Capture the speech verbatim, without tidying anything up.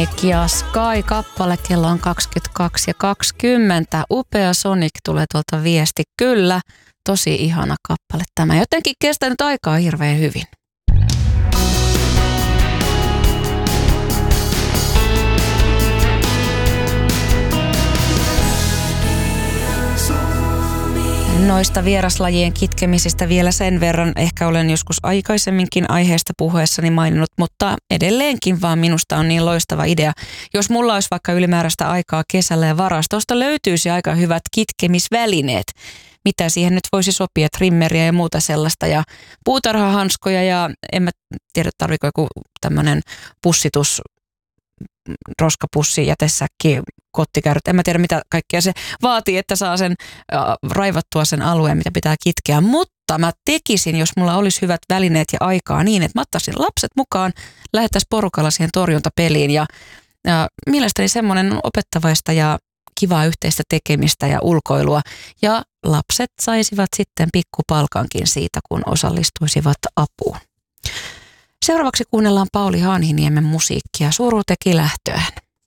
Sonic ja Sky-kappale, kello on kaksikymmentäkaksi ja kaksikymmentä. Upea Sonic tulee tuolta viesti. Kyllä, tosi ihana kappale tämä. Jotenkin kestänyt aikaa hirveän hyvin. Noista vieraslajien kitkemisistä vielä sen verran, ehkä olen joskus aikaisemminkin aiheesta puheessani maininnut, mutta edelleenkin vaan minusta on niin loistava idea. Jos mulla olisi vaikka ylimääräistä aikaa kesällä ja varastosta löytyisi aika hyvät kitkemisvälineet. Mitä siihen nyt voisi sopia, trimmeriä ja muuta sellaista ja puutarhahanskoja ja en mä tiedä tarviko joku tämmöinen pussitus, roskapussi, jätesäkki, kottikärryt. En mä tiedä mitä kaikkea se vaatii, että saa sen äh, raivattua sen alueen, mitä pitää kitkeä. Mutta mä tekisin, jos mulla olisi hyvät välineet ja aikaa niin, että mä ottaisin lapset mukaan, lähettäisiin porukalla siihen torjuntapeliin. Ja, ja mielestäni semmoinen on opettavaista ja kivaa yhteistä tekemistä ja ulkoilua. Ja lapset saisivat sitten pikkupalkankin siitä, kun osallistuisivat apuun. Seuraavaksi kuunnellaan Pauli Haaniniemen musiikkia. Suru teki lähtöään.